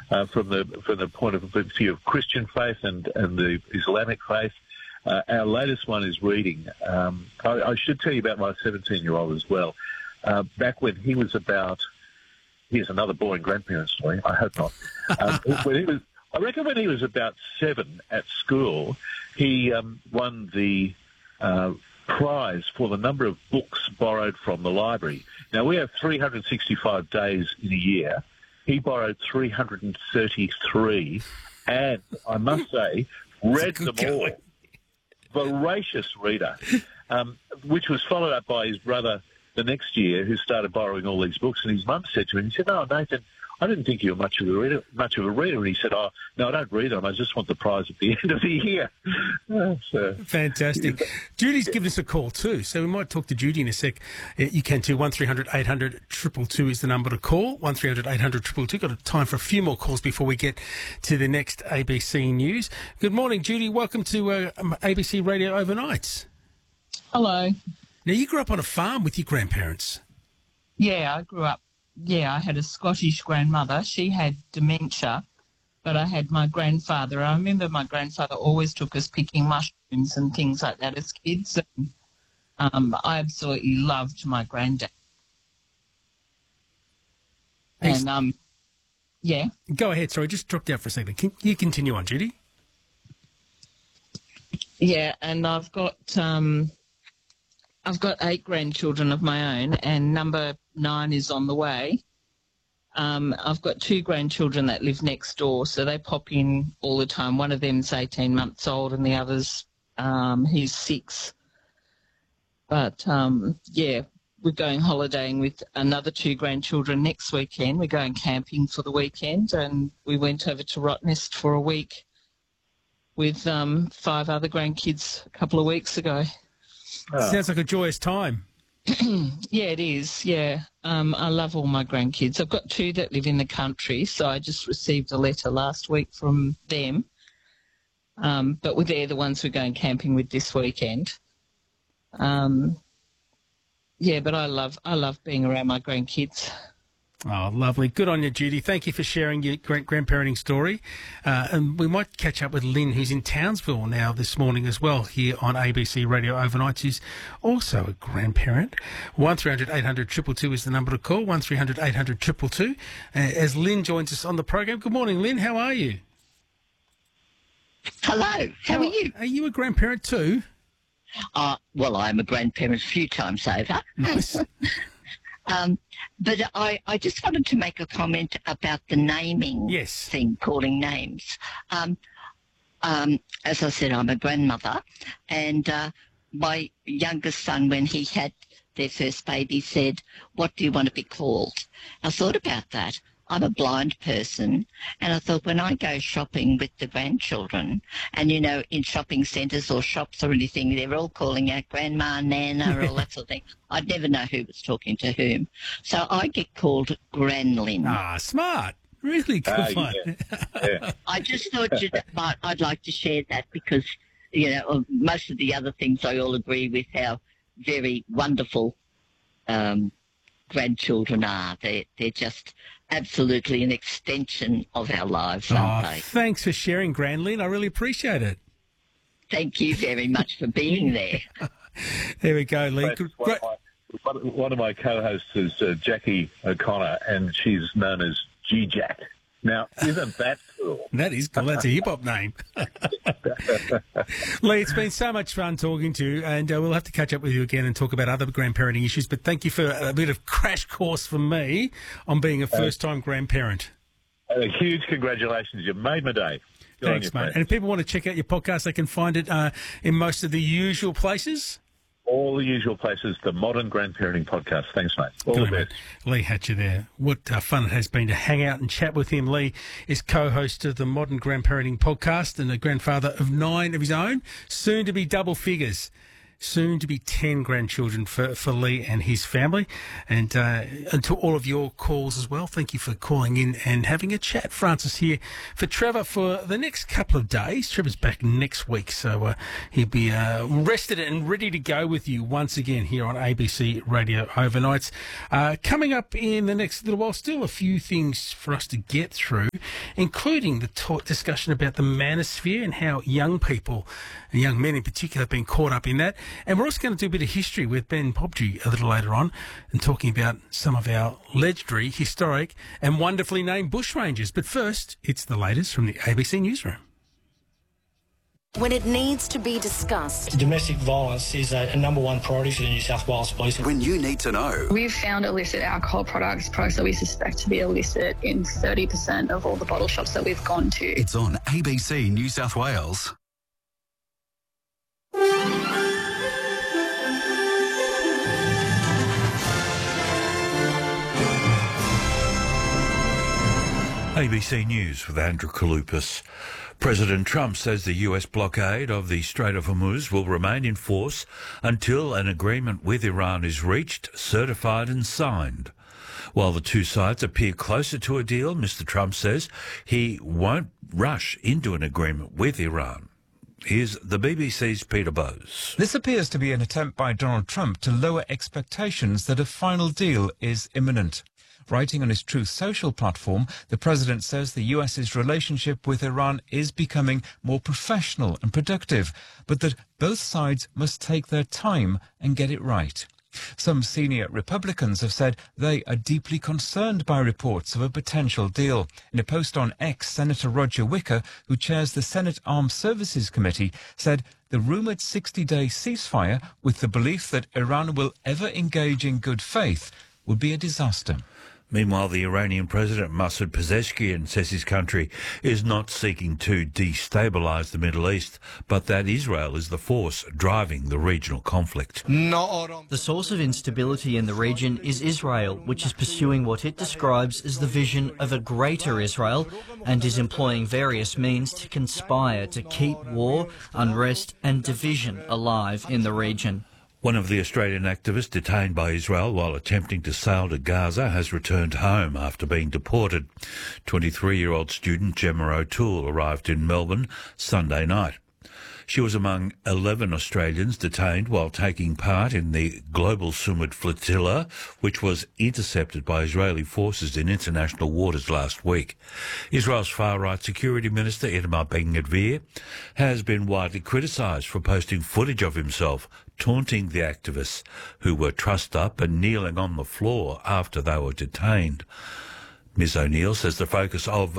from the point of view of Christian faith and the Islamic faith. Our latest one is reading. I should tell you about my 17-year-old as well. Back when he was about, here's another boring grandparent story, I hope not. I reckon when he was about 7 at school, he won the prize for the number of books borrowed from the library. Now, we have 365 days in a year. He borrowed 333, and I must say, read them all. Voracious reader, which was followed up by his brother the next year, who started borrowing all these books. And his mum said to him, he said, "Oh, Nathan, I didn't think you were much of a reader." And he said, "Oh, no, I don't read them. I just want the prize at the end of the year." Fantastic. Judy's given us a call too, so we might talk to Judy in a sec. You can too. 1300 800 222 is the number to call. 1300 800 222. Got time for a few more calls before we get to the next ABC News. Good morning, Judy. Welcome to ABC Radio Overnights. Hello. Now, you grew up on a farm with your grandparents. Yeah, I grew up. Yeah, I had a Scottish grandmother. She had dementia, but I had my grandfather. I remember my grandfather always took us picking mushrooms and things like that as kids. And, I absolutely loved my granddad. And, yeah. Go ahead. Sorry, just dropped out for a second. Can you continue on, Judy? Yeah, and I've got 8 grandchildren of my own, and number 9 is on the way. I've got 2 grandchildren that live next door, so they pop in all the time. One of them's 18 months old, and the other's he's 6. But yeah, we're going holidaying with another 2 grandchildren next weekend. We're going camping for the weekend, and we went over to Rottnest for a week with 5 other grandkids a couple of weeks ago. Oh. Sounds like a joyous time. Yeah, it is, yeah. I love all my grandkids. I've got 2 that live in the country, so I just received a letter last week from them. But they're the ones we're going camping with this weekend. Yeah, but I love being around my grandkids. Oh, lovely. Good on you, Judy. Thank you for sharing your grandparenting story. And we might catch up with Lynn, who's in Townsville now this morning as well, here on ABC Radio Overnight. She's also a grandparent. 1300 800 222 is the number to call. 1300 800 222. As Lynn joins us on the program. Good morning, Lynn. How are you? Hello. How are you? Are you a grandparent too? Well, I'm a grandparent a few times over. Nice. But I just wanted to make a comment about the naming thing, calling names. As I said, I'm a grandmother, and my youngest son, when he had their first baby, said, "What do you want to be called?" I thought about that. I'm a blind person, and I thought when I go shopping with the grandchildren, and, you know, in shopping centres or shops or anything, they're all calling out grandma, nana, all that sort of thing. I'd never know who was talking to whom. So I get called Granlyn. Ah, smart. Really good one. Yeah. I just thought I'd like to share that because, you know, most of the other things I all agree with how very wonderful grandchildren are. They're just absolutely an extension of our lives, aren't they? Thanks for sharing, Granlyn. I really appreciate it. Thank you very much for being there. There we go, Lee. One of my co-hosts is Jackie O'Connor, and she's known as G-Jack. Now, isn't that cool? That is cool. That's a hip-hop name. Lee, it's been so much fun talking to you, and we'll have to catch up with you again and talk about other grandparenting issues, but thank you for a bit of crash course for me on being a first-time grandparent. Huge congratulations. You made my day. Thanks, mate. And if people want to check out your podcast, they can find it in most of the usual places? All the usual places, the Modern Grandparenting Podcast. Thanks, mate. All the best. Lee Hatcher there. What fun it has been to hang out and chat with him. Lee is co-host of the Modern Grandparenting Podcast and a grandfather of 9 of his own, soon to be double figures. soon to be 10 grandchildren for Lee and his family. And to all of your calls as well, thank you for calling in and having a chat. Francis here for Trevor for the next couple of days. Trevor's back next week, so he'll be rested and ready to go with you once again here on ABC Radio Overnights. Coming up in the next little while, still a few things for us to get through, including the discussion about the manosphere and how young people, and young men in particular, have been caught up in that. And we're also going to do a bit of history with Ben Pobji a little later on and talking about some of our legendary, historic and wonderfully named bushrangers. But first, it's the latest from the ABC Newsroom. When it needs to be discussed. Domestic violence is a number one priority for the New South Wales Police. When you need to know. We've found illicit alcohol products that we suspect to be illicit in 30% of all the bottle shops that we've gone to. It's on ABC New South Wales. ABC News with Andrew Kalupas. President Trump says the US blockade of the Strait of Hormuz will remain in force until an agreement with Iran is reached, certified and signed. While the two sides appear closer to a deal, Mr. Trump says he won't rush into an agreement with Iran. Here's the BBC's Peter Bowes. This appears to be an attempt by Donald Trump to lower expectations that a final deal is imminent. Writing on his Truth Social platform, the president says the US's relationship with Iran is becoming more professional and productive, but that both sides must take their time and get it right. Some senior Republicans have said they are deeply concerned by reports of a potential deal. In a post on X, Senator Roger Wicker, who chairs the Senate Armed Services Committee, said the rumoured 60-day ceasefire, with the belief that Iran will ever engage in good faith, would be a disaster. Meanwhile, the Iranian President Masoud Pezeshkian says his country is not seeking to destabilise the Middle East, but that Israel is the force driving the regional conflict. The source of instability in the region is Israel, which is pursuing what it describes as the vision of a greater Israel and is employing various means to conspire to keep war, unrest and division alive in the region. One of the Australian activists detained by Israel while attempting to sail to Gaza has returned home after being deported. 23-year-old student Gemma O'Toole arrived in Melbourne Sunday night. She was among 11 Australians detained while taking part in the Global Sumud flotilla, which was intercepted by Israeli forces in international waters last week. Israel's far-right security minister, Itamar Ben-Gvir, has been widely criticised for posting footage of himself taunting the activists who were trussed up and kneeling on the floor after they were detained. Ms O'Neill says the focus on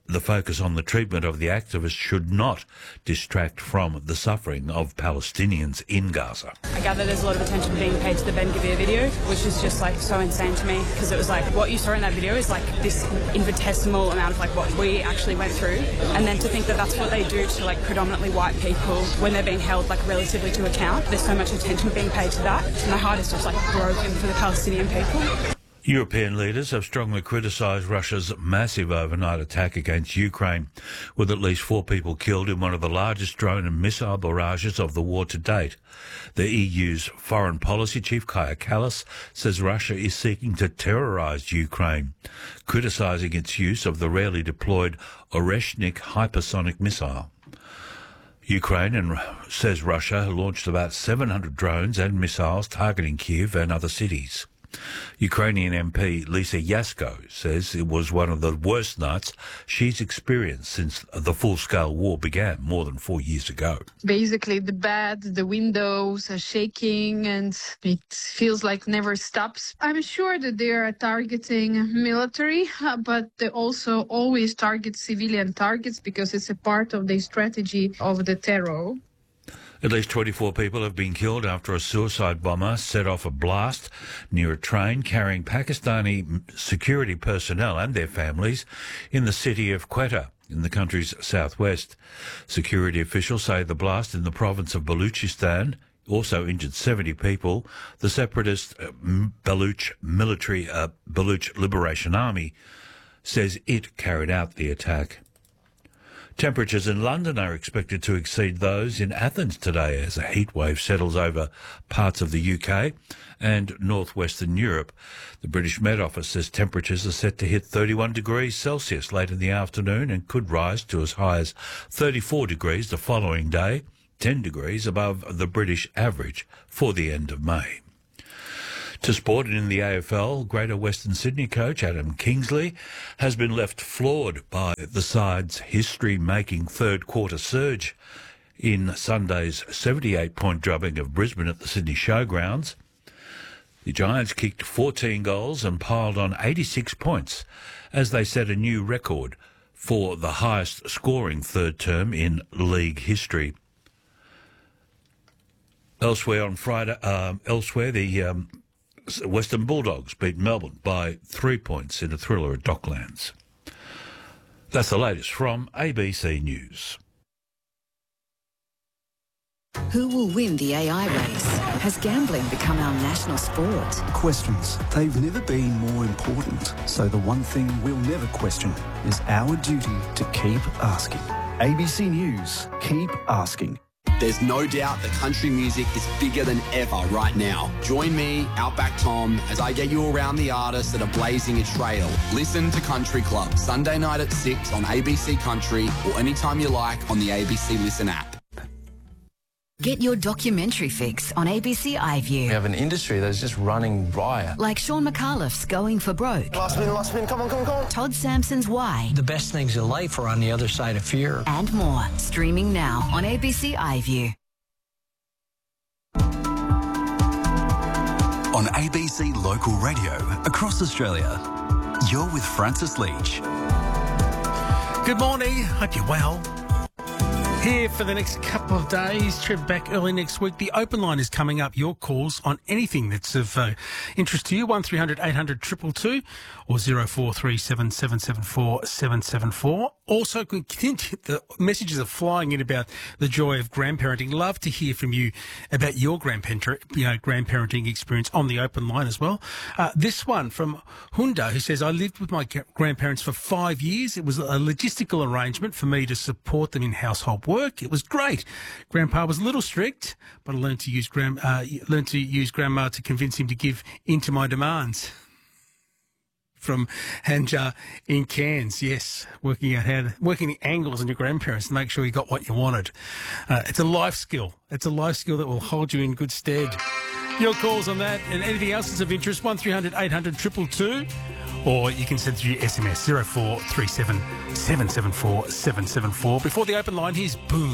the treatment of the activists should not distract from the suffering of Palestinians in Gaza. I gather there's a lot of attention being paid to the Ben-Gvir video, which is just so insane to me, because it was what you saw in that video is this infinitesimal amount of what we actually went through, and then to think that that's what they do to predominantly white people when they're being held relatively to account. There's so much attention being paid to that, and my heart is just broken for the Palestinian people. European leaders have strongly criticised Russia's massive overnight attack against Ukraine, with at least 4 people killed in one of the largest drone and missile barrages of the war to date. The EU's foreign policy chief, Kaja Kallas, says Russia is seeking to terrorise Ukraine, criticising its use of the rarely deployed Oreshnik hypersonic missile. Ukraine says Russia launched about 700 drones and missiles targeting Kyiv and other cities. Ukrainian MP Lisa Yasko says it was one of the worst nights she's experienced since the full-scale war began more than 4 years ago. Basically, the bed, the windows are shaking and it feels like never stops. I'm sure that they are targeting military, but they also always target civilian targets because it's a part of the strategy of the terror. At least 24 people have been killed after a suicide bomber set off a blast near a train carrying Pakistani security personnel and their families in the city of Quetta in the country's southwest. Security officials say the blast in the province of Baluchistan also injured 70 people. The separatist Baluch Liberation Army says it carried out the attack. Temperatures in London are expected to exceed those in Athens today as a heatwave settles over parts of the UK and northwestern Europe. The British Met Office says temperatures are set to hit 31 degrees Celsius late in the afternoon and could rise to as high as 34 degrees the following day, 10 degrees above the British average for the end of May. To sport, and in the AFL, Greater Western Sydney coach Adam Kingsley has been left floored by the side's history-making third-quarter surge in Sunday's 78-point drubbing of Brisbane at the Sydney Showgrounds. The Giants kicked 14 goals and piled on 86 points as they set a new record for the highest-scoring third term in league history. Elsewhere on Friday, the Western Bulldogs beat Melbourne by 3 points in a thriller at Docklands. That's the latest from ABC News. Who will win the AI race? Has gambling become our national sport? Questions. They've never been more important. So the one thing we'll never question is our duty to keep asking. ABC News. Keep asking. There's no doubt that country music is bigger than ever right now. Join me, Outback Tom, as I get you around the artists that are blazing a trail. Listen to Country Club, Sunday night at 6 on ABC Country or anytime you like on the ABC Listen app. Get your documentary fix on ABC iView. We have an industry that's just running riot. Like Sean McAuliffe's Going for Broke. Last spin, come on. Todd Sampson's Why. The best things in life are on the other side of fear. And more. Streaming now on ABC iView. On ABC Local Radio across Australia, you're with Francis Leach. Good morning. Hope you're well. Here for the next couple of days, trip back early next week. The open line is coming up. Your calls on anything that's of interest to you, 1300 800 222 or 0437 774 774. Also, the messages are flying in about the joy of grandparenting. Love to hear from you about your grandparenting experience on the open line as well. This one from Hunda, who says, I lived with my grandparents for 5 years. It was a logistical arrangement for me to support them in household work. It was great. Grandpa was a little strict, but I learned to use Grandma to convince him to give in to my demands. From Hanja in Cairns, yes, working the angles on your grandparents to make sure you got what you wanted. It's a life skill. It's a life skill that will hold you in good stead. Your calls on that and anything else that's of interest, 1300 800 222, or you can send through your SMS 0437 774 774. Before the open line, here's Boom.